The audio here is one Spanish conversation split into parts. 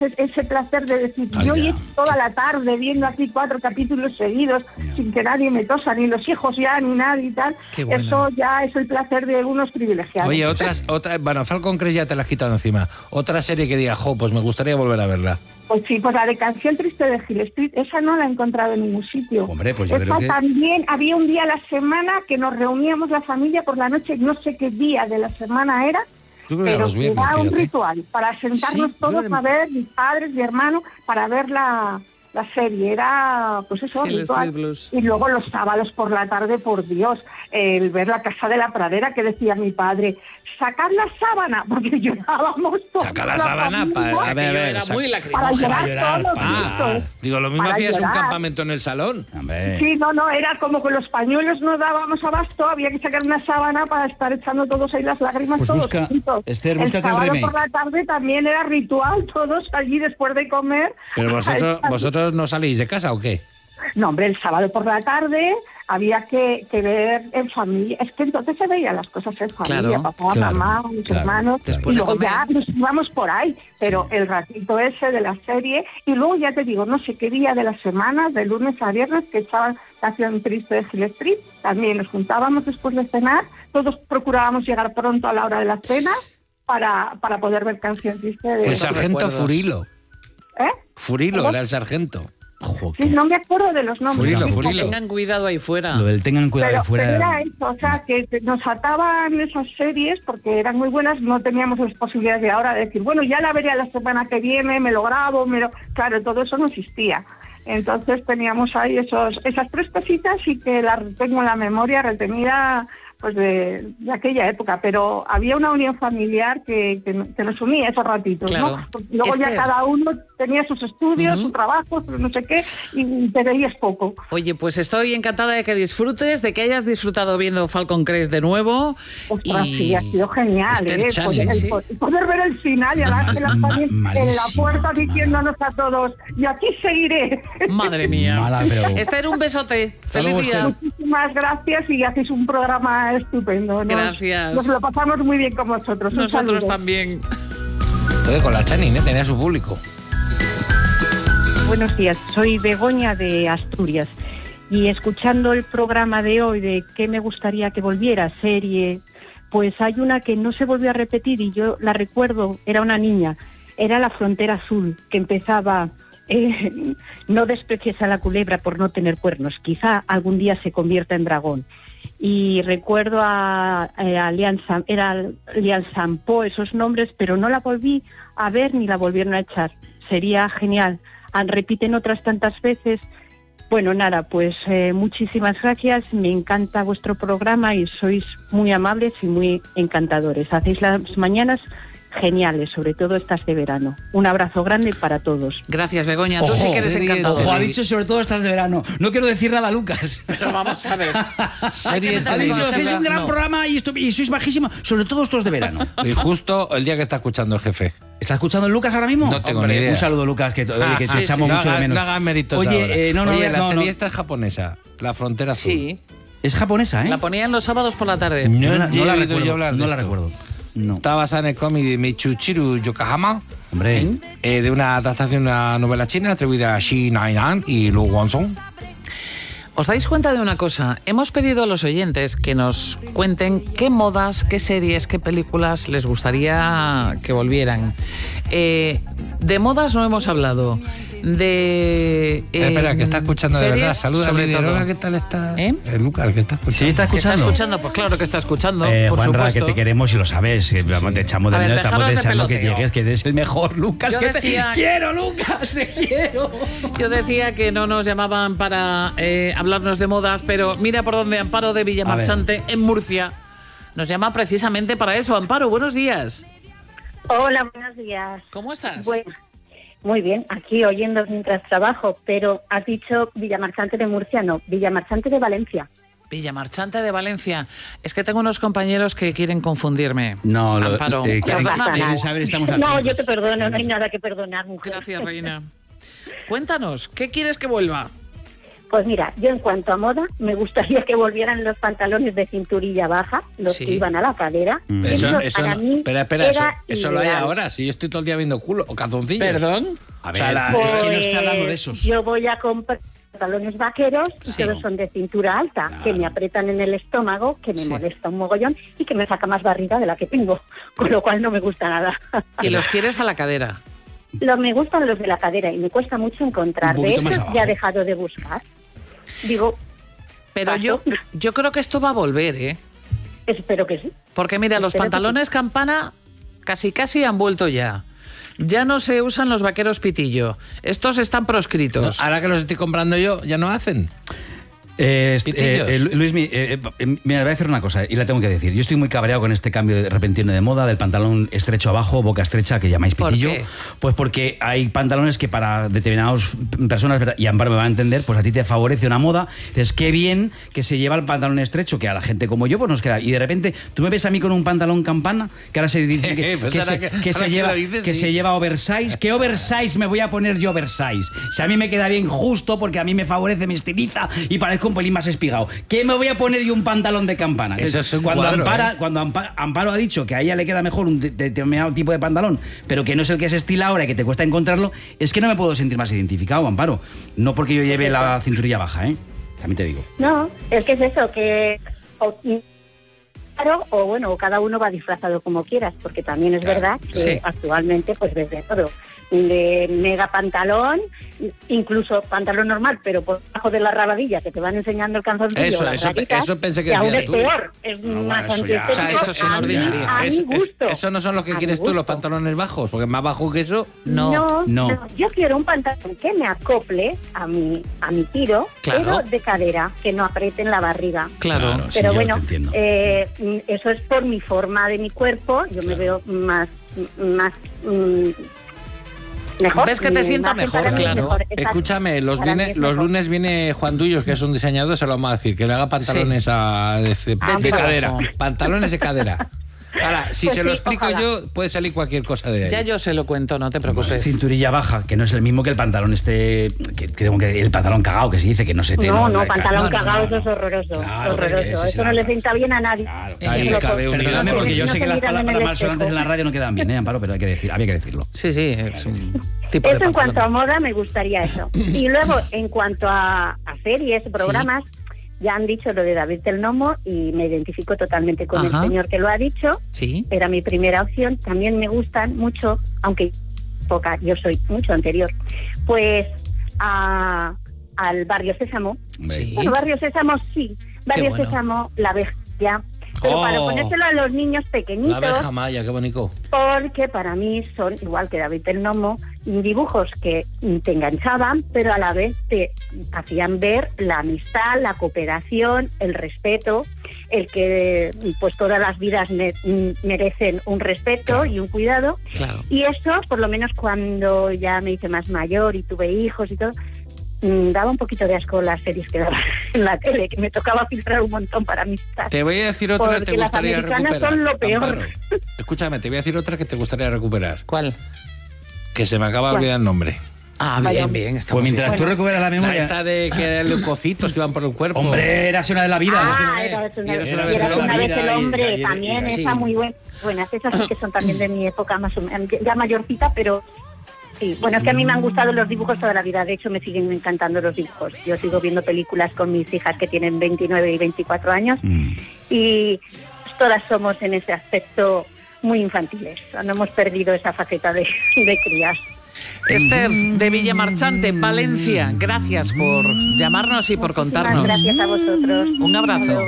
ese placer de decir, yo y toda la tarde viendo aquí 4 capítulos seguidos sin que nadie me tosa, ni los hijos ya, ni nadie y tal. Eso ya es el placer de unos privilegiados. Oye, bueno, Falcon Crest ya te la has quitado encima. Otra serie que diga, pues me gustaría volver a verla. Pues sí, pues la de Canción Triste de Hill Street, esa no la he encontrado en ningún sitio. Hombre, pues yo creo que... También había un día a la semana que nos reuníamos la familia por la noche, no sé qué día de la semana era, pero era un ritual para sentarnos todos a ver, mis padres, mi hermano, para ver la serie. Era, pues eso, ritual. Y luego los sábados por la tarde, por Dios, el ver La Casa de la Pradera, que decía mi padre, sacad la sábana, porque llorábamos todos. Saca la sábana para ver, era muy lacrimoso. Para llorar. Digo, lo mismo hacías un campamento en el salón. Sí, no, era como que los pañuelos no dábamos abasto, había que sacar una sábana para estar echando todos ahí las lágrimas, pues todos. Esther, búscate el remake. Por la tarde también era ritual, todos allí después de comer. Pero vosotros no salís de casa, ¿o qué? No, hombre, el sábado por la tarde había que ver en familia. Es que entonces se veían las cosas en familia, papá, mamá, mis hermanos. Después y luego ya nos íbamos por ahí. Pero el ratito ese de la serie, y luego ya te digo, no sé qué día de la semana, de lunes a viernes, que echaban Canción Triste de Hill Street, también nos juntábamos después de cenar, todos procurábamos llegar pronto a la hora de la cena para poder ver Canción Triste de... El sargento Furilo. Furilo era el sargento. Sí, no me acuerdo de los nombres. Furilo. Tengan cuidado ahí fuera. Lo del tengan cuidado ahí fuera. Pero era eso, o sea, que nos ataban esas series porque eran muy buenas, no teníamos las posibilidades de ahora de decir, bueno, ya la veré la semana que viene, me lo grabo, claro, todo eso no existía. Entonces teníamos ahí esas 3 cositas y que las tengo en la memoria retenida pues de aquella época, pero había una unión familiar que nos unía esos ratitos, claro. ¿no? Luego ya cada uno tenía sus estudios, su trabajo, no sé qué, y te veías poco. Oye, pues estoy encantada de que disfrutes, de que hayas disfrutado viendo Falcon Crest de nuevo. Ostras, sí, ha sido genial, poder ver el final y a Ángela también en la puerta diciéndonos a todos, y aquí seguiré. Madre mía. Esther, un besote. Feliz día. Muchísimas gracias y hacéis un programa estupendo. Gracias. Nos lo pasamos muy bien con vosotros. Nosotros también. Oye, con la Chani, tenía su público. Buenos días, soy Begoña de Asturias y escuchando el programa de hoy de qué me gustaría que volviera, serie, pues hay una que no se volvió a repetir y yo la recuerdo, era una niña, era La Frontera Azul, que empezaba... no desprecies a la culebra por no tener cuernos, quizá algún día se convierta en dragón. Y recuerdo a Lian Sampo, esos nombres, pero no la volví a ver ni la volvieron a echar. Sería genial. Repiten otras tantas veces. Bueno, nada, pues muchísimas gracias. Me encanta vuestro programa y sois muy amables y muy encantadores. Hacéis las mañanas geniales, sobre todo estas de verano. Un abrazo grande para todos. Gracias, Begoña. Tú sí que eres encantador. Ha dicho sobre todo estas de verano. No quiero decir nada, Lucas. Pero vamos a ver. Ha dicho, hacéis un gran programa y sois bajísimos, sobre todo estos de verano. Y justo el día que está escuchando el jefe. ¿Está escuchando Lucas ahora mismo? No tengo ni idea. Un saludo, Lucas, que te echamos mucho de menos. No hagan méritos. Oye, la serie esta es japonesa, La Frontera Azul. Sí. Es japonesa, ¿eh? La ponían los sábados por la tarde. No la recuerdo. No. Está basada en el cómic de Michiru Yokohama. Hombre. De una adaptación de una novela china atribuida a Xi Nainan y Lu Guangzhong. ¿Os dais cuenta de una cosa? Hemos pedido a los oyentes que nos cuenten qué modas, qué series, qué películas les gustaría que volvieran. De modas no hemos hablado. Espera, que está escuchando de verdad. Saluda a Lidia. ¿Qué tal está? Lucas, el que está escuchando. Sí, está escuchando. ¿Está escuchando? Pues claro que está escuchando, por Juanra, supuesto. que te queremos y lo sabes. Sí. Te echamos de menos, estamos deseando que llegues, que eres el mejor, Lucas. ¡Quiero, Lucas! ¡Te quiero! Yo decía que no nos llamaban para hablarnos de modas, pero mira por dónde Amparo de Villamarchante, en Murcia, nos llama precisamente para eso. Amparo, buenos días. Hola, buenos días. ¿Cómo estás? Bueno, muy bien, aquí oyendo mientras trabajo, pero has dicho Villamarchante de Murcia, no, Villamarchante de Valencia. Villamarchante de Valencia. Es que tengo unos compañeros que quieren confundirme. No, Amparo. ¿quieren saber? Estamos atentos. No, yo te perdono, no hay nada que perdonar, mujer. Gracias, reina. Cuéntanos, ¿qué quieres que vuelva? Pues mira, yo en cuanto a moda, me gustaría que volvieran los pantalones de cinturilla baja, los que iban a la cadera. Eso para mí espera, eso lo hay ahora. Si yo estoy todo el día viendo culo o calzoncillos. ¿Perdón? A ver, es que no estoy hablando de esos. Yo voy a comprar pantalones vaqueros y todos son de cintura alta, que me aprietan en el estómago, que me molesta un mogollón y que me saca más barriga de la que tengo, con lo cual no me gusta nada. ¿Y los quieres a la cadera? Me gustan los de la cadera y me cuesta mucho encontrar. De hecho, ya he dejado de buscar. Digo, pero yo creo que esto va a volver, ¿eh? Espero que sí. Porque mira, los pantalones campana casi han vuelto ya. Ya no se usan los vaqueros pitillo. Estos están proscritos. No, ahora que los estoy comprando yo, ya no hacen. Luis, mira, voy a decir una cosa y la tengo que decir. Yo estoy muy cabreado con este cambio repentino de moda del pantalón estrecho abajo, boca estrecha, que llamáis pitillo. ¿Por qué? Pues porque hay pantalones que para determinadas personas, y Amparo me va a entender, pues a ti te favorece una moda. Entonces, qué bien que se lleva el pantalón estrecho, que a la gente como yo pues nos queda. Y de repente, tú me ves a mí con un pantalón campana, que ahora se dice que se lleva oversize. ¿Qué oversize me voy a poner yo oversize? Si a mí me queda bien justo, porque a mí me favorece, me estiliza y parezco un pelín más espigado. ¿Qué me voy a poner yo un pantalón de campana? Eso es un cuando cuadro, cuando Amparo ha dicho que a ella le queda mejor un determinado tipo de pantalón, pero que no es el que se estila ahora y que te cuesta encontrarlo, es que no me puedo sentir más identificado, Amparo. No porque yo lleve la cinturilla baja, ¿eh? También te digo. No, es que es eso, que... Claro, o bueno, cada uno va disfrazado como quieras, porque también es verdad que actualmente pues ves de todo. De mega pantalón, incluso pantalón normal, pero por debajo de la rabadilla que te van enseñando el calzoncillo. Eso pensé que aún es tú. peor. Es más eso es ordinario. Eso no son los que quieres tú, los pantalones bajos, porque más bajo que eso. No. Yo quiero un pantalón que me acople a mi tiro, pero de cadera, que no apriete en la barriga. Claro. Pero sí, bueno, eso es por mi forma de mi cuerpo. Yo me veo más mejor. ¿Ves que te sienta mejor? Claro. Mejor, escúchame, los lunes viene Juan Dullos, que es un diseñador, se lo vamos a decir, que le haga pantalones de cadera. Pantalones de cadera. Ahora, si pues se lo explico yo, puede salir cualquier cosa de ahí. Ya yo se lo cuento, no te preocupes. Cinturilla baja, que no es el mismo que el pantalón que el pantalón cagado, que se dice que no se te... No, pantalón cagado, eso es horroroso. Claro, horroroso. Eso no le sienta bien a nadie. Claro. Perdóname, porque yo sé que las palabras malsonantes en la radio no quedan bien, Amparo, pero había que decirlo. Sí, es un tipo de eso en cuanto a moda me gustaría eso. Y luego, en cuanto a series, programas... Ya han dicho lo de David del Nomo y me identifico totalmente con el señor que lo ha dicho. Sí. Era mi primera opción. También me gustan mucho, aunque poca, yo soy mucho anterior, pues al Barrio Sésamo. Sí. Bueno, Barrio Sésamo sí. Barrio Sésamo, La Bestia. Pero para ponérselo a los niños pequeñitos... La abeja maya, qué bonito. Porque para mí son, igual que David del Nomo, dibujos que te enganchaban, pero a la vez te hacían ver la amistad, la cooperación, el respeto, el que pues todas las vidas merecen un respeto y un cuidado. Claro. Y eso, por lo menos cuando ya me hice más mayor y tuve hijos y todo... daba un poquito de asco las series que daban en la tele, que me tocaba filtrar un montón para amistad. Te voy a decir otra que te gustaría recuperar. Las americanas son lo peor. Amparo, escúchame, te voy a decir otra que te gustaría recuperar. ¿Cuál? Que se me acaba de olvidar el nombre. Bien. Pues mientras tú recuperas la memoria... Esta de que eran leucocitos que iban por el cuerpo. Hombre, era una de la vida. Era una vez el hombre, también está muy buena. Buenas, esas sí que son también de mi época, más o menos, ya mayorcita, pero... Sí, bueno, es que a mí me han gustado los dibujos toda la vida. De hecho, me siguen encantando los dibujos. Yo sigo viendo películas con mis hijas que tienen 29 y 24 años y todas somos en ese aspecto muy infantiles. No hemos perdido esa faceta de crías. Esther, de Villamarchante, Valencia, gracias por llamarnos y por contarnos. Gracias a vosotros. Un abrazo.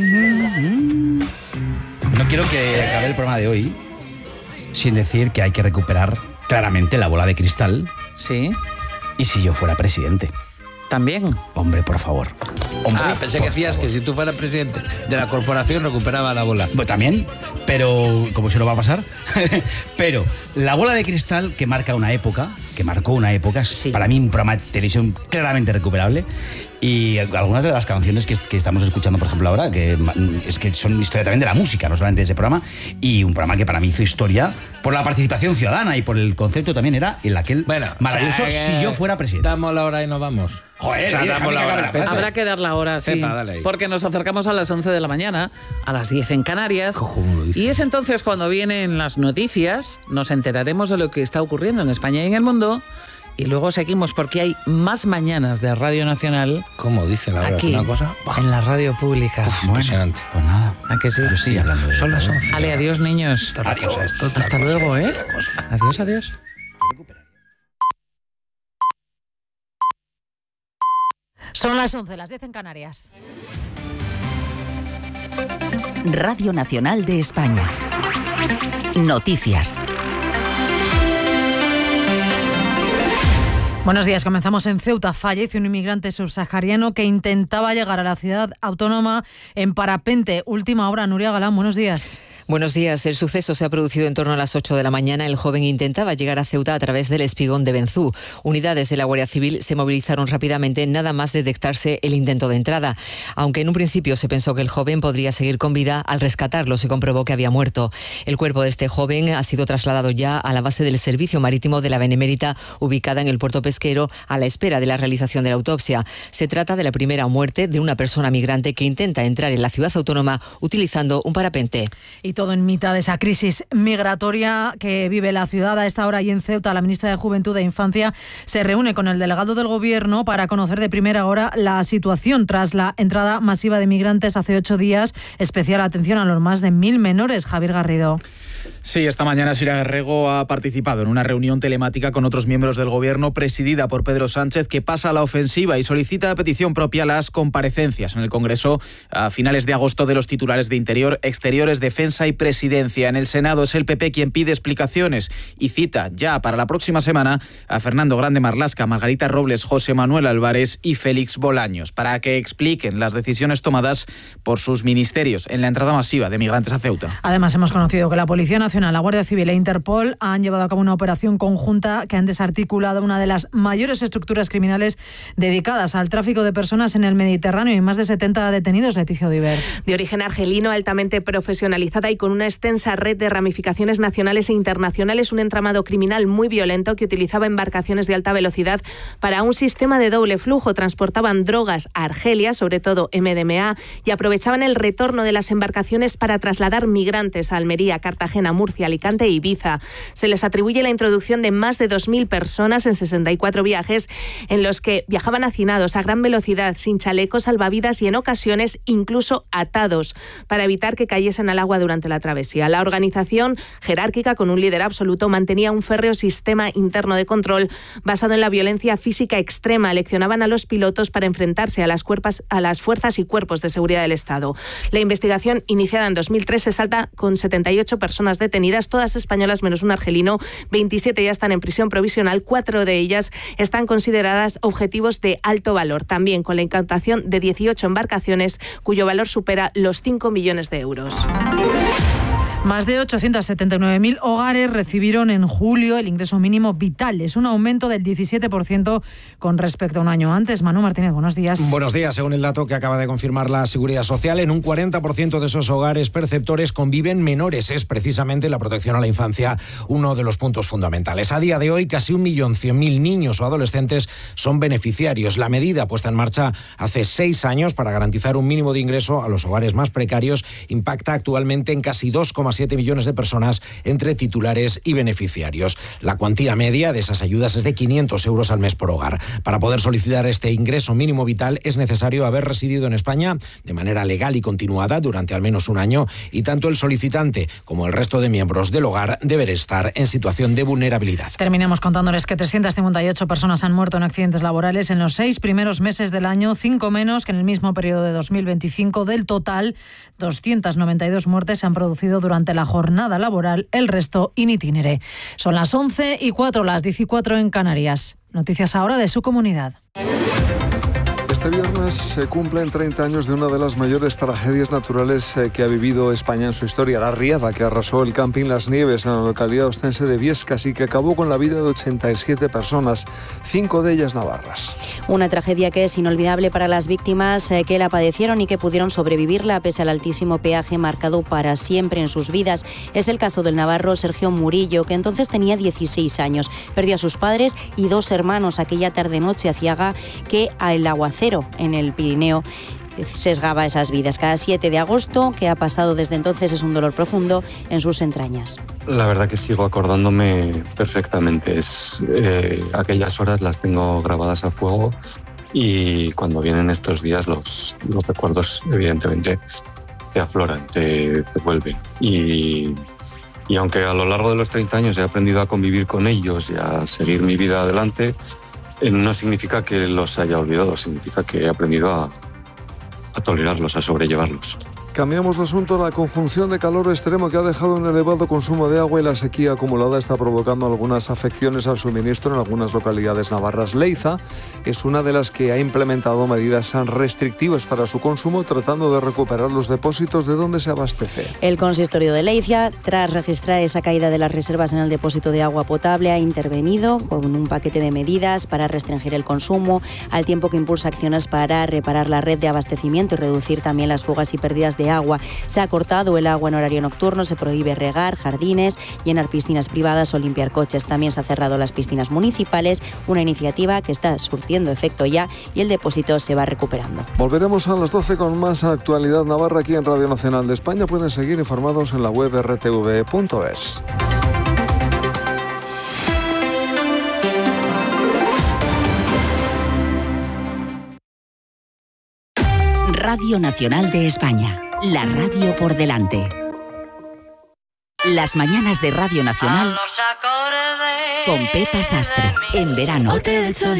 No quiero que acabe el programa de hoy sin decir que hay que recuperar claramente la bola de cristal. Sí. ¿Y si yo fuera presidente? ¿También? Hombre, por favor. Hombre, pensé que decías que si tú fueras presidente de la corporación recuperaba la bola. Pues también, pero ¿cómo se lo va a pasar? Pero la bola de cristal que marca una época que marcó una época. Para mí un programa de televisión claramente recuperable. Y algunas de las canciones que estamos escuchando, por ejemplo, ahora, que son historia también de la música, no solamente de ese programa, y un programa que para mí hizo historia por la participación ciudadana y por el concepto también era el aquel maravilloso Si yo fuera presidente. Damos la hora y nos vamos. Joder, damos la hora. Habrá que dar la hora, sí. Pepa, dale ahí. Porque nos acercamos a las 11 de la mañana, a las 10 en Canarias. Y es entonces cuando vienen las noticias, nos enteraremos de lo que está ocurriendo en España y en el mundo. Y luego seguimos porque hay más mañanas de Radio Nacional. ¿Cómo dice la verdad? Aquí, una cosa en la radio pública. Impresionante. Pues nada. ¿A que sí? Yo sigo hablando de Son las 11. Ale, adiós, niños. Adiós. Hasta luego, ¿eh? Adiós, adiós. Son las 11, las 10 en Canarias. Radio Nacional de España. Noticias. Buenos días, comenzamos en Ceuta. Fallece un inmigrante subsahariano que intentaba llegar a la ciudad autónoma en parapente. Última hora, Nuria Galán, buenos días. Buenos días. El suceso se ha producido en torno a las 8 de la mañana. El joven intentaba llegar a Ceuta a través del espigón de Benzú. Unidades de la Guardia Civil se movilizaron rápidamente nada más detectarse el intento de entrada. Aunque en un principio se pensó que el joven podría seguir con vida, al rescatarlo se comprobó que había muerto. El cuerpo de este joven ha sido trasladado ya a la base del Servicio Marítimo de la Benemérita, ubicada en el puerto pesquero, a la espera de la realización de la autopsia. Se trata de la primera muerte de una persona migrante que intenta entrar en la ciudad autónoma utilizando un parapente. Y todo en mitad de esa crisis migratoria que vive la ciudad. A esta hora y en Ceuta, la ministra de Juventud e Infancia se reúne con el delegado del Gobierno para conocer de primera hora la situación tras la entrada masiva de migrantes hace 8 días. Especial atención a los más de 1.000 menores. Javier Garrido. Sí, esta mañana Sira Guerrero ha participado en una reunión telemática con otros miembros del Gobierno presidida por Pedro Sánchez, que pasa a la ofensiva y solicita a petición propia las comparecencias en el Congreso a finales de agosto de los titulares de Interior, Exteriores, Defensa y Presidencia. En el Senado es el PP quien pide explicaciones y cita ya para la próxima semana a Fernando Grande Marlaska, Margarita Robles, José Manuel Álvarez y Félix Bolaños para que expliquen las decisiones tomadas por sus ministerios en la entrada masiva de migrantes a Ceuta. Además, hemos conocido que la Policía Nacional, la Guardia Civil e Interpol han llevado a cabo una operación conjunta que han desarticulado una de las mayores estructuras criminales dedicadas al tráfico de personas en el Mediterráneo y más de 70 detenidos. Leticia Odiver. De origen argelino, altamente profesionalizada y con una extensa red de ramificaciones nacionales e internacionales, un entramado criminal muy violento que utilizaba embarcaciones de alta velocidad para un sistema de doble flujo. Transportaban drogas a Argelia, sobre todo MDMA, y aprovechaban el retorno de las embarcaciones para trasladar migrantes a Almería, Cartagena, Murcia, Alicante e Ibiza. Se les atribuye la introducción de más de 2.000 personas en 64 viajes en los que viajaban hacinados a gran velocidad, sin chalecos salvavidas y en ocasiones incluso atados para evitar que cayesen al agua durante la travesía. La organización, jerárquica con un líder absoluto, mantenía un férreo sistema interno de control basado en la violencia física extrema. Leccionaban a los pilotos para enfrentarse a las fuerzas y cuerpos de seguridad del Estado. La investigación, iniciada en 2003, se salta con 78 personas detenidas, todas españolas menos un argelino. 27 ya están en prisión provisional, 4 de ellas están consideradas objetivos de alto valor, también con la incautación de 18 embarcaciones cuyo valor supera los 5 millones de euros. Más de 879.000 hogares recibieron en julio el ingreso mínimo vital. Es un aumento del 17% con respecto a un año antes. Manu Martínez, buenos días. Buenos días. Según el dato que acaba de confirmar la Seguridad Social, en un 40% de esos hogares perceptores conviven menores. Es precisamente la protección a la infancia uno de los puntos fundamentales. A día de hoy, casi 1.100.000 niños o adolescentes son beneficiarios. La medida puesta en marcha hace 6 años para garantizar un mínimo de ingreso a los hogares más precarios impacta actualmente en casi 2,7 millones de personas entre titulares y beneficiarios. La cuantía media de esas ayudas es de 500 euros al mes por hogar. Para poder solicitar este ingreso mínimo vital es necesario haber residido en España de manera legal y continuada durante al menos un año, y tanto el solicitante como el resto de miembros del hogar deben estar en situación de vulnerabilidad. Terminamos contándoles que 358 personas han muerto en accidentes laborales en los 6 primeros meses del año, 5 menos que en el mismo periodo de 2025. Del total, 292 muertes se han producido durante la jornada laboral, el resto in itinere. Son las 11:04, las 14 en Canarias. Noticias ahora de su comunidad. Este viernes se cumplen 30 años de una de las mayores tragedias naturales que ha vivido España en su historia, la riada que arrasó el camping Las Nieves en la localidad ostense de Biescas y que acabó con la vida de 87 personas, 5 de ellas navarras. Una tragedia que es inolvidable para las víctimas que la padecieron y que pudieron sobrevivirla pese al altísimo peaje marcado para siempre en sus vidas. Es el caso del navarro Sergio Murillo, que entonces tenía 16 años. Perdió a sus padres y 2 hermanos aquella tarde-noche aciaga que el aguacero en el Pirineo sesgaba esas vidas. Cada 7 de agosto, que ha pasado desde entonces, es un dolor profundo en sus entrañas. La verdad que sigo acordándome perfectamente. Aquellas horas las tengo grabadas a fuego y cuando vienen estos días los recuerdos evidentemente te afloran, te vuelven. Y aunque a lo largo de los 30 años he aprendido a convivir con ellos y a seguir mi vida adelante, no significa que los haya olvidado, significa que he aprendido a tolerarlos, a sobrellevarlos. Cambiamos de asunto. La conjunción de calor extremo que ha dejado un elevado consumo de agua y la sequía acumulada está provocando algunas afecciones al suministro en algunas localidades navarras. Leiza es una de las que ha implementado medidas restrictivas para su consumo, tratando de recuperar los depósitos de donde se abastece. El consistorio de Leiza, tras registrar esa caída de las reservas en el depósito de agua potable, ha intervenido con un paquete de medidas para restringir el consumo, al tiempo que impulsa acciones para reparar la red de abastecimiento y reducir también las fugas y pérdidas de agua. Se ha cortado el agua en horario nocturno, se prohíbe regar jardines, llenar piscinas privadas o limpiar coches. También se han cerrado las piscinas municipales, una iniciativa que está surtiendo efecto ya y el depósito se va recuperando. Volveremos a las 12 con más actualidad navarra aquí en Radio Nacional de España. Pueden seguir informados en la web rtv.es. Radio Nacional de España, la radio por delante. Las mañanas de Radio Nacional con Pepa Sastre, en verano.